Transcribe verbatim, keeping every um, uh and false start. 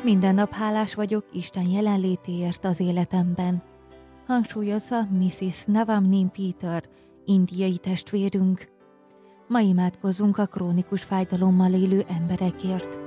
Minden nap hálás vagyok Isten jelenlétéért az életemben, hangsúlyozza missziz Navamnin Peter, indiai testvérünk. Ma imádkozzunk a krónikus fájdalommal élő emberekért.